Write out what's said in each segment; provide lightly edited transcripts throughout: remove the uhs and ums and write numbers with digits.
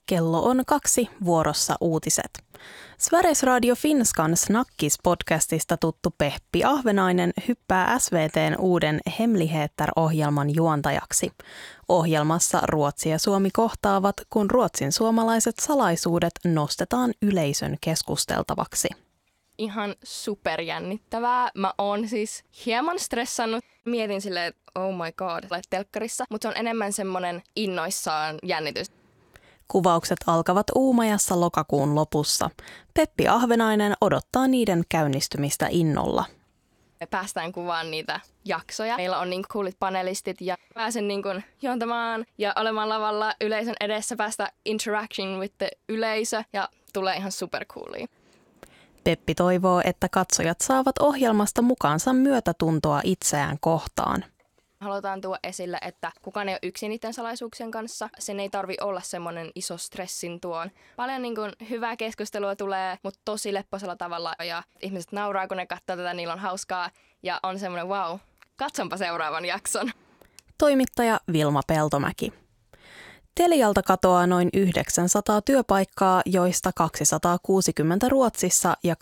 Kello on 2, vuorossa uutiset. Sveriges Radio Finskan Snackis-podcastista tuttu Peppi Ahvenainen hyppää SVT:n uuden Hemligheter-ohjelman juontajaksi. Ohjelmassa Ruotsi ja Suomi kohtaavat, kun ruotsin suomalaiset salaisuudet nostetaan yleisön keskusteltavaksi. Ihan superjännittävää. Mä oon siis hieman stressannut. Mietin silleen, että oh my god, olet telkkarissa, mutta se on enemmän semmoinen innoissaan jännitys. Kuvaukset alkavat Uumajassa lokakuun lopussa. Peppi Ahvenainen odottaa niiden käynnistymistä innolla. Me päästään kuvaan niitä jaksoja. Meillä on niin coolit panelistit ja pääsen niin kuin juontamaan ja olemaan lavalla yleisön edessä, päästä interaction with the yleisö ja tulee ihan supercoolia. Peppi toivoo, että katsojat saavat ohjelmasta mukaansa myötätuntoa itseään kohtaan. Halutaan tuoda esille, että kukaan ei ole yksin niiden salaisuuksien kanssa. Sen ei tarvi olla semmoinen iso stressin tuon. Paljon niin kuin hyvää keskustelua tulee, mutta tosi lepposella tavalla. Ja ihmiset nauraa, kun ne katsoo tätä, niillä on hauskaa. Ja on semmoinen wow, katsonpa seuraavan jakson. Toimittaja Vilma Peltomäki. Telialta katoaa noin 900 työpaikkaa, joista 260 Ruotsissa ja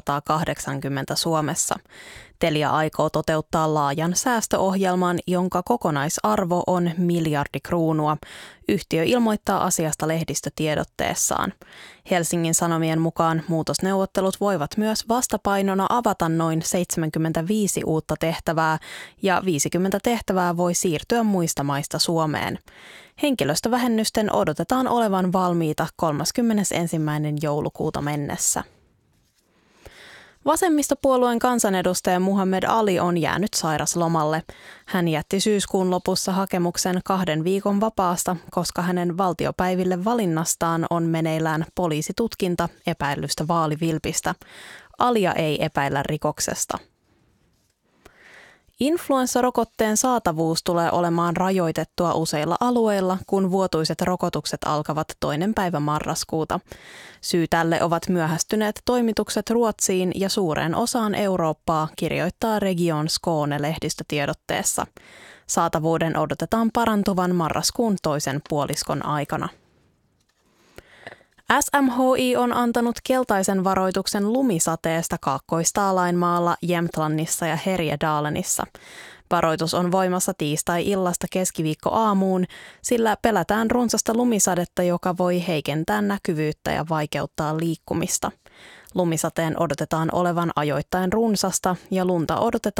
280 Suomessa. Telia aikoo toteuttaa laajan säästöohjelman, jonka kokonaisarvo on miljardi kruunua. Yhtiö ilmoittaa asiasta lehdistötiedotteessaan. Helsingin Sanomien mukaan muutosneuvottelut voivat myös vastapainona avata noin 75 uutta tehtävää ja 50 tehtävää voi siirtyä muista maista Suomeen. Henkilöstövähennysten odotetaan olevan valmiita 31. joulukuuta mennessä. Vasemmistopuolueen kansanedustaja Muhammed Ali on jäänyt sairaslomalle. Hän jätti syyskuun lopussa hakemuksen 2 viikon vapaasta, koska hänen valtiopäiville valinnastaan on meneillään poliisitutkinta epäillystä vaalivilpistä. Alia ei epäillä rikoksesta. Influenssarokotteen saatavuus tulee olemaan rajoitettua useilla alueilla, kun vuotuiset rokotukset alkavat 2. päivä marraskuuta. Syy tälle ovat myöhästyneet toimitukset Ruotsiin ja suureen osaan Eurooppaa, kirjoittaa Region Skåne lehdistötiedotteessa. Saatavuuden odotetaan parantuvan marraskuun toisen puoliskon aikana. SMHI on antanut keltaisen varoituksen lumisateesta Kaakkois-Taalainmaalla, Jämtlandissa ja Härjedalenissa. Varoitus on voimassa tiistai-illasta keskiviikkoaamuun, sillä pelätään runsasta lumisadetta, joka voi heikentää näkyvyyttä ja vaikeuttaa liikkumista. Lumisateen odotetaan olevan ajoittain runsasta ja lunta odotetaan